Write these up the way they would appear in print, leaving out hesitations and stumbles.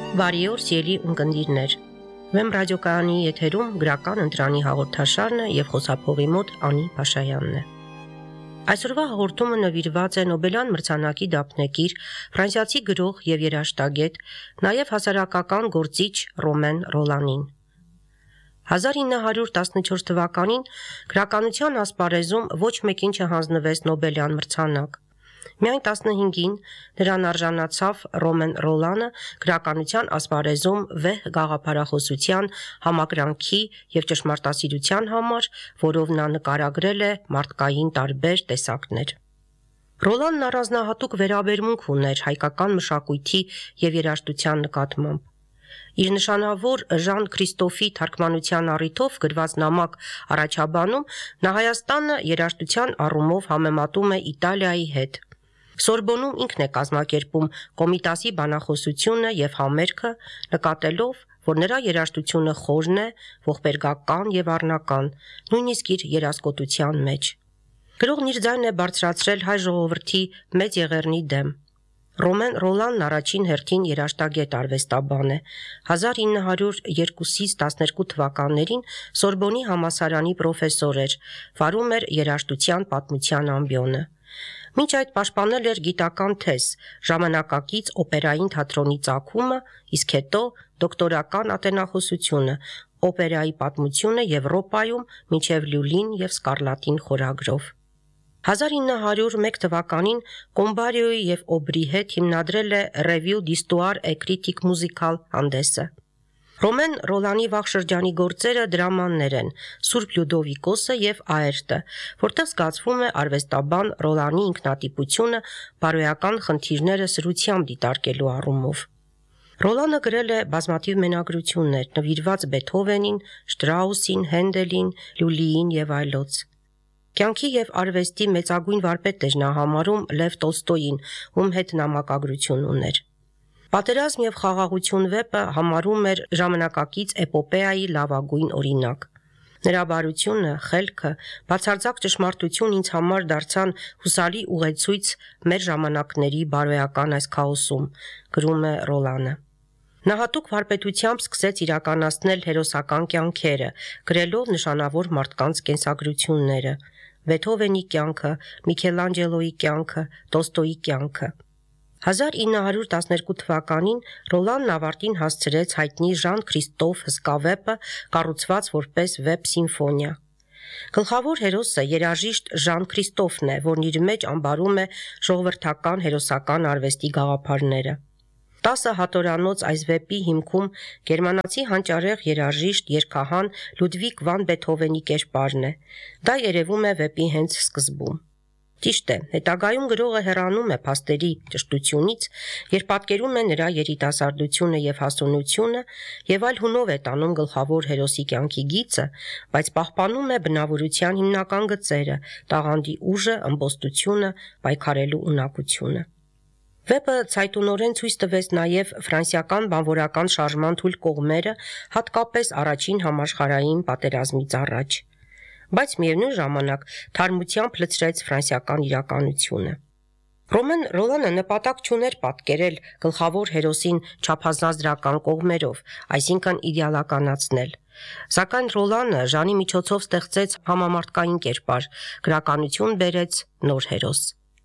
Բարի օր, սիրելի ունկնդիրներ։ Վեմ ռադիոկայանի եթերում գրական ընտրանի հաղորդաշարն է եւ խոսափողի մոտ Անի Փաշայանն է։ Այսօրվա հաղորդումը նվիրված է Նոբելյան մրցանակի դափնեկիր, ֆրանսիացի գրող եւ երաժշտագետ, նաեւ հասարակական գործիչ Ռոմեն Ռոլանին։ 1914 թվականին գրականության ասպարեզում ոչ մեկին չհանձնվեց Նոբելյան մրցանակ։ Միայն 15-ին նրան արժանացավ Ռոմեն Ռոլանը գրականության ասպարեզում վեհ գաղափարախոսության, համակրանքի եւ ճշմարտասիրության համար, որով նա նկարագրել է մարդկային տարբեր տեսակներ։ Ռոլանն առանձնահատուկ վերաբերմունք ուներ հայկական մշակույթի եւ երաժշտության նկատմամբ։ Իր նշանավոր Ժան Քրիստոֆի թարգմանության առիթով գրված նամակ առաջաբանում նա Հայաստանը երաժշտության առումով համեմատում է Իտալիայի հետ։ Սորբոնում ինքն է կազմակերպում Կոմիտասի բանախոսությունը եւ համերգը, նկատելով, որ նրա երաժշտությունը խորն է, ողբերգական եւ առնական, նույնիսկ իր երազկոտության մեջ։ Գրողն իր ձայնն է բարձրացրել հայ ժողովրդի մեծ եղեռնի դեմ։ Ռոմեն Ռոլանն առաջին հերթին երաժշտագետ արվեստաբան է։ 1902-ից 12 թվականներին Սորբոնի համալսարանի պրոֆեսոր էր, վարում էր երաժշտության պատմության ամբիոնը։ Մինչ այդ պաշտպանել էր գիտական թեզ, ժամանակակից օպերային թատրոնի ծագումը, իսկ հետո դոկտորական ատենախոսությունը, օպերայի պատմությունը Եվրոպայում մինչև լյուլին եւ սկարլատին խորագրով։ 1901 թվականին Կոմբարիոյի եւ Օբրի հետ հիմնադրել է Revue d'Histoire et Critique Musicale հանդեսը։ Ռոմեն Ռոլանի վաղ շրջանի գործերը դրամաններ են Սուրբ Լյուդովիկոսը եւ Աերտը, որտեղ զգացվում է արվեստաբան Ռոլանի ինքնատիպությունը բարոյական խնդիրները սրությամբ դիտարկելու առումով։ Ռոլանը գրել է բազմաթիվ մենագրություններ, նվիրված Բեթհովենին, Շտրաուսին, Հենդելին, Լյուլիին եւ այլոց։ Կյանքի եւ արվեստի մեծագույն վարպետ էր նա համարում Լև Տոլստոյին, ում հետ նամակագրություն ուներ։ Պատերազմ եւ խաղաղություն վեպը համարում էր ժամանակակից էպոպեայի լավագույն օրինակ։ Նրա բարությունը, խելքը, բացարձակ ճշմարտություն ինձ համար դարձան հուսալի ուղեցույց մեր ժամանակների բարոյական այս քաոսում, գրում է Ռոլանը։ Նա հատուկ վարպետությամբ սկսեց իրականացնել հերոսական կյանքերը, գրելով նշանավոր մարդկանց կենսագրությունները՝ Բեթհովենի կյանքը, Միքելանջելոյի կյանքը, Տոլստոյի կյանքը։ 1912 թվականին Ռոլանն ավարտին հասցրեց հայտնի Ժան Քրիստոֆ հսկա վեպը, կառուցված որպես վեպ սիմֆոնիա։ Գլխավոր հերոսը երաժիշտ Ժան Քրիստոֆն է, որն իր մեջ ամբարում է ժողովրդական հերոսական արվեստի գաղափարները։ 10 հատորանոց այս վեպի հիմքում գերմանացի հանճարեղ երաժիշտ երգահան Լյուդվիգ վան Բեթհովենի կերպարն է։ Դա երևում է վեպի հենց սկզբում։ Ճիշտ է, հետագայում գրողը հեռանում է փաստերի ճշտությունից, երբ պատկերում է նրա երիտասարդությունը եւ հասունությունը եւ այլ հունով է տանում գլխավոր հերոսի կյանքի գիծը, բայց պահպանում է բնավորության հիմնական գծերը՝ տաղանդի ուժը, ըմբոստությունը, պայքարելու ունակությունը։ Վեպը ցայտունորեն ցույց տվեց նաև ֆրանսիական բանվորական շարժման թույլ կողմերը, հատկապես առաջին համաշխարհային պատերազմից առաջ։ Բայց միևնույն ժամանակ թարմությամբ լցրեց ֆրանսիական իրականությունը։ Ռոմեն Ռոլանը նպատակ չուներ պատկերել գլխավոր հերոսին չափազանց դրական կողմերով, այսինքն իդեալականացնել։ Սակայն Ռոլանը Ժանի միջոցով ստեղծեց համամարտկային կերպար, գրականություն բերեց նոր հերոս։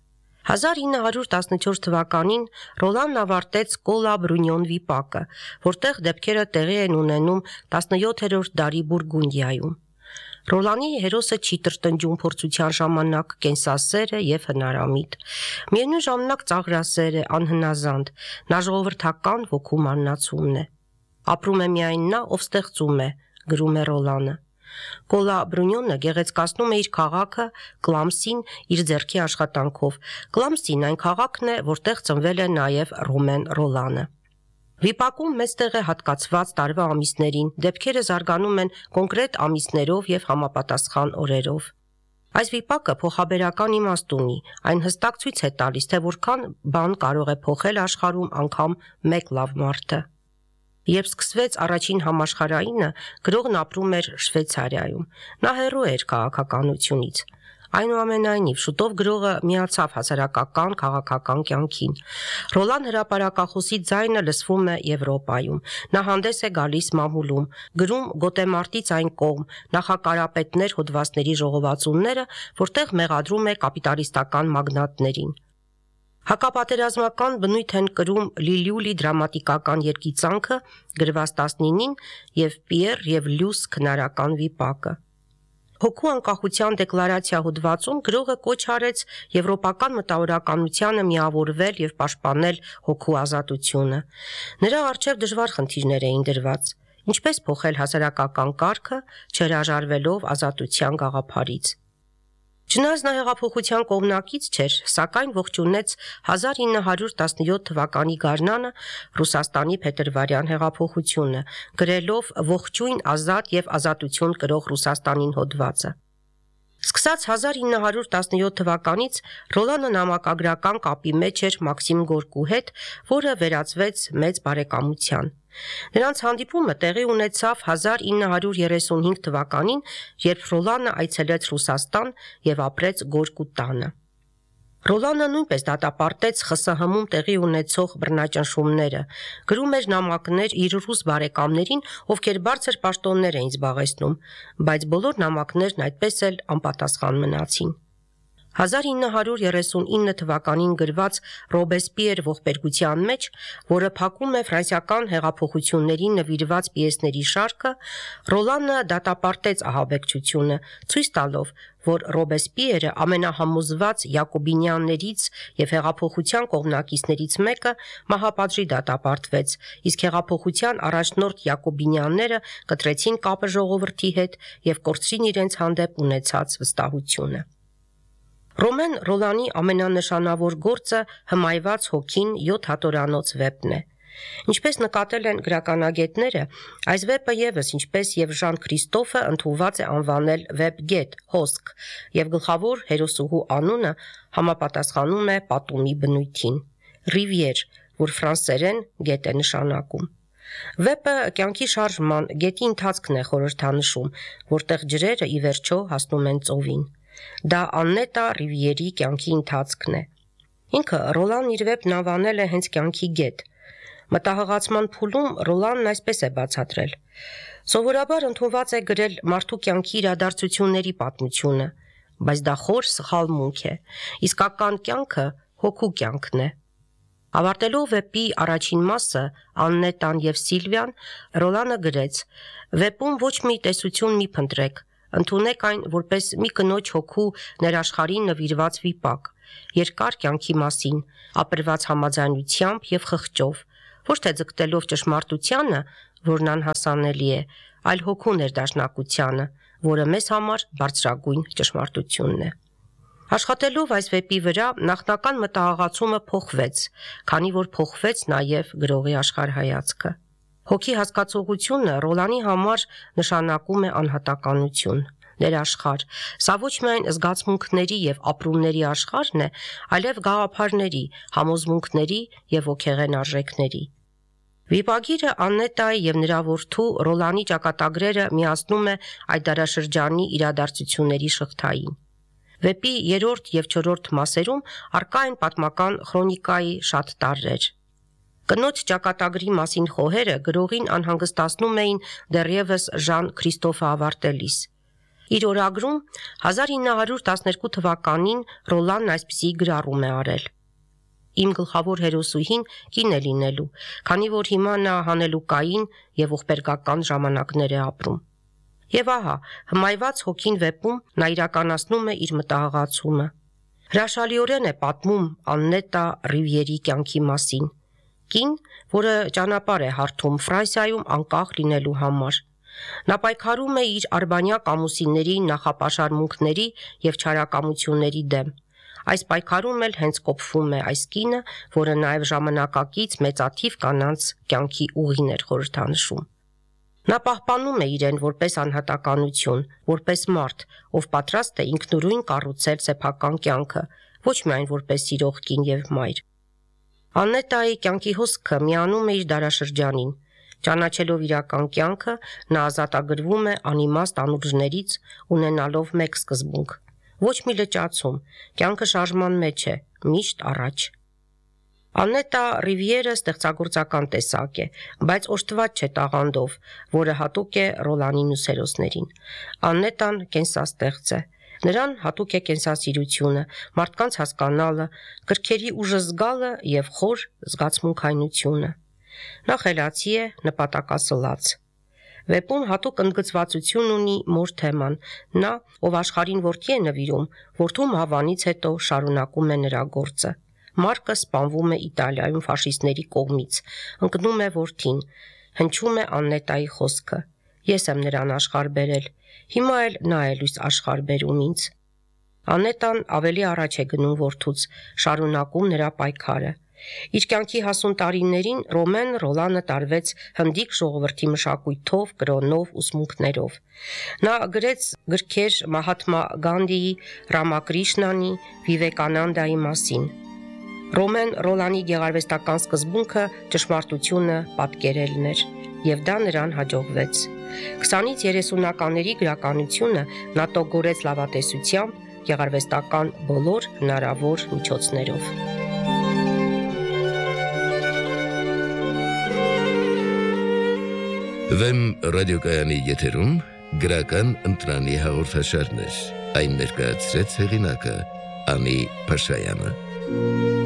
1914 թվականին Ռոլանն ավարտեց Կոլա Բրունյոն վիպակը, որտեղ դեպքերը տեղի են ունենում 17-րդ դարի Բուրգունդիայում։ Ռոլանի հերոսը չի տրտնջում փորձության ժամանակ, կենսասեր է եւ հնարամիտ։ Միևնույն ժամանակ ծաղրասեր է, անհնազանդ, նա ժողովրդական ոգու մարմնացումն է։ Ապրում է միայն նա, ով ստեղծում է, գրում է Ռոլանը։ Կոլա Բրունյոնը գեղեցկացնում է իր քաղաքը Կլամսին իր ձեռքի աշխատանքով։ Կլամսին այն քաղաքն է, որտեղ ծնվել է նաև Ռոմեն Ռոլանը։ Վիպակում մեծ տեղ է հատկացված տարվա ամիսներին, դեպքերը զարգանում են կոնկրետ ամիսներով եւ համապատասխան օրերով։ Այս վիպակը փոխաբերական իմաստ ունի, այն հստակ ցույց է տալիս, թե որքան բան կարող է փոխել աշխարհում անգամ մեկ լավ մարդը։ Երբ սկսվեց առաջին համաշխարհայինը, գրողն ապրում էր Շվեյցարիայում։ Նա հեռու էր քաղաքականությունից։ Այնուամենայնիվ, շուտով գրողը միացավ հասարակական քաղաքական կյանքին։ Ռոլան հրապարակախոսի ձայնը լսվում է Եվրոպայում։ Նա հանդես է գալիս մամուլում, գրում Գոտեմարտից այն կողմ, նախակարապետներ հոդվածների ժողովածուները, որտեղ մեղադրում է կապիտալիստական մագնատներին։ Հակապատերազմական բնույթ են կրում Լիլյուլի դրամատիկական երգիծանքը գրված 19-ին եւ Պիեր եւ Լյուս քնարական վիպակը։ Հոգու անկախության դեկլարացիա հոդվածում գրողը կոչ արեց եվրոպական մտավորականությանը միավորվել եւ պաշտպանել հոգու ազատությունը։ Նրա առջև դժվար խնդիրներ էին դրված. ինչպես փոխել հասարակական կարգը, չհրաժարվելով ազատության գաղափարից։ Չնայած նա հեղափոխության կողմնակից չէր, սակայն ողջունեց 1917 թվականի գարնանը Ռուսաստանի փետրվարյան հեղափոխությունը, գրելով «Ողջույն ազատ եւ ազատություն կրող Ռուսաստանին» հոդվածը։ Սկսած 1917 թվականից Ռոլանը նամակագրական կապի մեջ էր Մաքսիմ Գորկու հետ, որը վերածվեց մեծ բարեկամության։ Նրանց հանդիպումը տեղի ունեցավ 1935 թվականին, երբ Ռոլանը այցելեց Ռուսաստան եւ ապրեց Գորկու տանը։ Ռոլանը նույնպես դատապարտեց ԽՍՀՄ-ում տեղի ունեցող բռնաճնշումները, գրում էր նամակներ իր ռուս բարեկամներին, ովքեր բարձր պաշտոններ էին զբաղեցնում, բայց բոլոր նամակներն այդպես էլ անպատասխան մնացին։ 1939 թվականին գրված Ռոբեսպիեր ողբերգության մեջ, որը փակում է ֆրանսիական հեղափոխություններին նվիրված պիեսների շարքը, Ռոլանը դատապարտեց ահաբեկչությունը, ցույց տալով, որ Ռոբեսպիերը ամենահամոզված յակոբինյաններից եւ հեղափոխության կողմնակիցներից մեկը մահապատժի դատապարտվեց, իսկ հեղափոխության առաջնորդ յակոբինյանները կտրեցին կապը ժողովրդի հետ եւ կորցրին իրենց հանդեպ ունեցած վստահությունը։ Ռոմեն Ռոլանի ամենանշանավոր գործը «Հմայված հոգին» 7 հատորանոց վեպն է։ Ինչպես նկատել են գրականագետները, այս վեպը եւս, ինչպես եւ Ժան Քրիստոֆը, ընդունված է անվանել վեպգետ, հոսք, եւ գլխավոր հերոսուհու անունը համապատասխանում է պատումի բնույթին՝ Ռիվիեր, որ ֆրանսերեն գետ է նշանակում։ Վեպը կյանքի շարժման գետի ընթացքն է խորհրդանշում, որտեղ ջրերը ի վերջո հասնում են ծովին։ Դա Աննետա Ռիվիերի կյանքի ընթացքն է։ Ինքը Ռոլան իր վեպն անվանել է հենց կյանքի գետ։ Մտահղացման փուլում Ռոլանն այսպես է բացատրել. Սովորաբար ընդունված է գրել մարդու կյանքի իրադարձությունների պատմությունը, բայց դա խոր սխալմունք է։ Իսկական կյանքը հոգու կյանքն է։ Ավարտելով վեպի առաջին մասը, Աննետան եւ Սիլվիան, Ռոլանը գրեց. «Վեպում ոչ մի տեսություն մի փնտրեք, ընդունեք այն որպես մի կնոջ հոգու ներաշխարհին նվիրված վիպակ, երկար կյանքի մասին, ապրված համաձայնությամբ եւ խղճով, ոչ թե ձգտելով ճշմարտությանը, որն անհասանելի է, այլ հոգու ներդաշնակությանը, որը մեզ համար բարձրագույն ճշմարտությունն է»։ Աշխատելով այս վեպի վրա, նախնական մտահղացումը փոխվեց, քանի որ փոխվեց նաեւ գրողի աշխարհայացքը։ Հոգի հասկացողությունը Ռոլանի համար նշանակում է անհատականություն, ներաշխարհ։ Սա ոչ միայն զգացմունքների եւ ապրումների աշխարհն է, այլև գաղափարների, համոզմունքների եւ ոգեղեն արժեքների։ Վիպագիրը Աննետայի եւ նրա որդու Ռոլանի ճակատագրերը միացնում է այդ դարաշրջանի իրադարձությունների շղթային։ Վեպի 3-րդ եւ 4-րդ մասերում առկա են պատմական քրոնիկայի շատ տարրեր։ Կնոջ ճակատագրի մասին խոհերը գրողին անհանգստացնում էին դեռևս Ժան Քրիստոֆը ավարտելիս։ Իր օրագրում 1912 թվականին Ռոլանն այսպիսի գրառում է արել. «Իմ գլխավոր հերոսուհին կին է լինելու, քանի որ հիմա նա հանելուկային եւ ողբերգական ժամանակներ է ապրում»։ Եվ ահա, «Հմայված հոգին» վեպում նա իրականացնում է իր մտահղացումը։ Հրաշալիորեն է պատմում Աննետա Ռիվիերի կյանքի մասին։ Կին, որը ճանապարհ է հարթում Ֆրանսիայում անկախ լինելու համար։ Նա պայքարում է իր արբանյակ ամուսինների նախապաշարմունքների եւ չարակամությունների դեմ։ Այս պայքարում էլ հենց կոփվում է այս կինը, որը նաեւ ժամանակակից մեծաթիվ կանանց կյանքի ուղին էր խորհրդանշում։ Նա պահպանում է իրեն որպես անհատականություն, որպես մարդ, ով պատրաստ է ինքնուրույն կառուցել սեփական կյանքը, ոչ միայն որպես սիրող կին եւ մայր։ Աննետայի կյանքի հոսքը միանում է իր դարաշրջանին։ Ճանաչելով իրական կյանքը, նա ազատագրվում է անիմաստ անուրջներից, ունենալով մեկ սկզբունք՝ Ոչ մի լճացում, կյանքը շարժման մեջ է, միշտ առաջ։ Աննետա Ռիվիերը ստեղծագործական տեսակ է, բայց օժտված չէ տաղանդով, որը հատուկ է Ռոլանին ու սերոսներին։ Աննետան կենսաստեղծ է։ Նրան հատուկ է կենսասիրությունը, մարդկանց հասկանալը, գրքերի ուժը զգալը եւ խոր զգացմունքայնությունը։ Նա խելացի է, նպատակասլաց։ Վեպում հատուկ ընդգծվածություն ունի մոր թեման։ Նա, ով աշխարհին որդի է նվիրում, որդու մահվանից հետո շարունակում է նրա գործը։ Մարկը սպանվում է Իտալիայում ֆաշիստների կողմից, ընկնում է որդին, հնչում է Աննետայի խոսքը. «Ես եմ նրան աշխարհ բերել, հիմա էլ նա է լույս աշխարհ բերում ինձ»։ Աննետան ավելի առաջ է գնում որդուց, շարունակում նրա պայքարը։ Իր կյանքի հասուն տարիներին Ռոմեն Ռոլանը տարվեց հնդիկ ժողովրդի մշակույթով, կրոնով, ուսմունքներով։ Նա գրեց գրքեր Մահաթմա Գանդիի, Ռամակրիշնանի, Վիվեկանանդայի մասին։ Ռոմեն Ռոլանի գեղարվեստական սկզբունքը ճշմարտությունը պատկերելն էր, եւ դա նրան հաջողվեց։ 20-ից 30-ականների գրականությունը նա տոգորեց լավատեսությամբ, գեղարվեստական բոլոր հնարավոր միջոցներով։ Վեմ ռադիոկայանի եթերում գրական ընտրանի հաղորդաշարներ, այն ներկայացրեց հեղինակը Անի Փաշայանը։